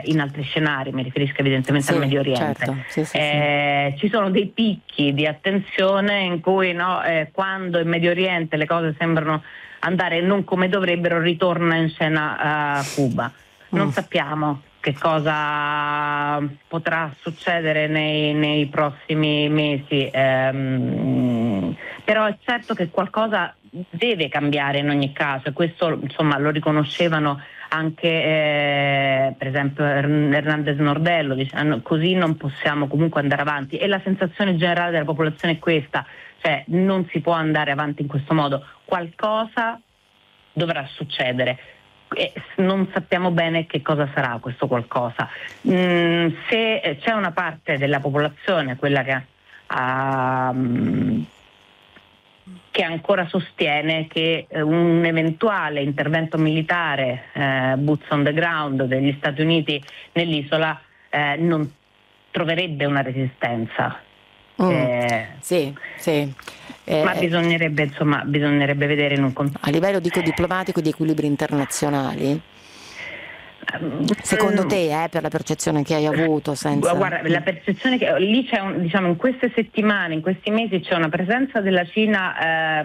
in altri scenari, mi riferisco evidentemente al Medio Oriente. Certo. Sì. Ci sono dei picchi di attenzione in cui quando in Medio Oriente le cose sembrano andare non come dovrebbero, ritorna in scena Cuba. Non sappiamo che cosa potrà succedere nei prossimi mesi, però è certo che qualcosa deve cambiare in ogni caso, e questo lo riconoscevano anche per esempio Hernandez Nordello, dicendo così non possiamo comunque andare avanti, e la sensazione generale della popolazione è questa, cioè non si può andare avanti in questo modo, qualcosa dovrà succedere. Non sappiamo bene che cosa sarà questo qualcosa. Se c'è una parte della popolazione, quella che ancora sostiene che un eventuale intervento militare, boots on the ground, degli Stati Uniti nell'isola non troverebbe una resistenza. Sì. Ma bisognerebbe vedere in un contesto. A livello diplomatico, di equilibri internazionali, secondo te, per la percezione che hai avuto? Guarda, la percezione che lì c'è in queste settimane, in questi mesi c'è una presenza della Cina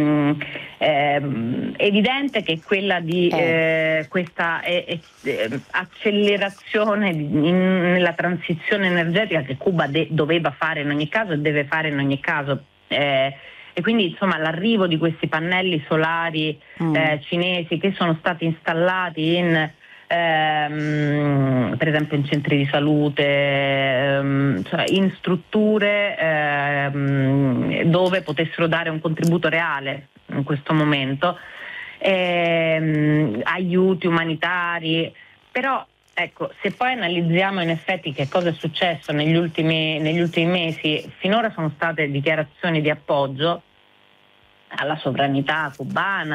evidente, che è quella di questa accelerazione nella transizione energetica che Cuba doveva fare in ogni caso e deve fare in ogni caso. E quindi l'arrivo di questi pannelli solari cinesi che sono stati installati per esempio in centri di salute, in strutture dove potessero dare un contributo reale in questo momento, aiuti umanitari. Però ecco, se poi analizziamo in effetti che cosa è successo negli ultimi mesi, finora sono state dichiarazioni di appoggio alla sovranità cubana,